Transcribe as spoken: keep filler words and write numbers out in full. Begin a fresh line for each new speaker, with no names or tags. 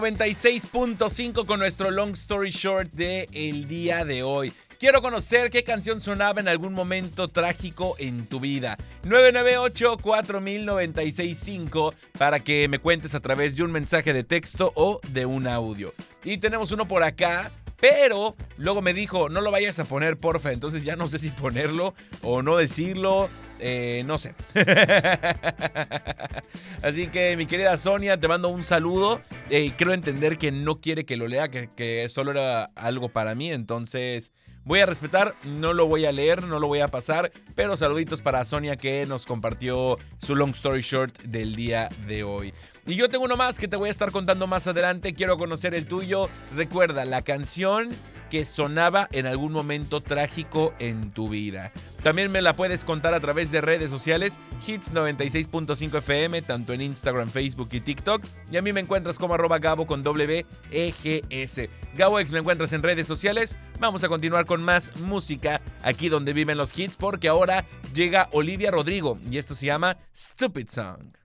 noventa y seis punto cinco con nuestro Long Story Short de el día de hoy. Quiero conocer qué canción sonaba en algún momento trágico en tu vida. nueve nueve ocho, cuatro mil, noventa y seis cinco para que me cuentes a través de un mensaje de texto o de un audio. Y tenemos uno por acá, pero luego me dijo, no lo vayas a poner, porfa. Entonces ya no sé si ponerlo o no decirlo. Eh, no sé. Así que mi querida Sonia, te mando un saludo. Eh, creo entender que no quiere que lo lea, que, que solo era algo para mí. Entonces voy a respetar, no lo voy a leer, no lo voy a pasar. Pero saluditos para Sonia, que nos compartió su Long Story Short del día de hoy. Y yo tengo uno más que te voy a estar contando más adelante. Quiero conocer el tuyo. Recuerda, la canción que sonaba en algún momento trágico en tu vida. También me la puedes contar a través de redes sociales, Hits noventa y seis punto cinco F M, tanto en Instagram, Facebook y TikTok. Y a mí me encuentras como arroba Gabo con W E G S. GaboX me encuentras en redes sociales. Vamos a continuar con más música aquí donde viven los hits, porque ahora llega Olivia Rodrigo y esto se llama Stupid Song.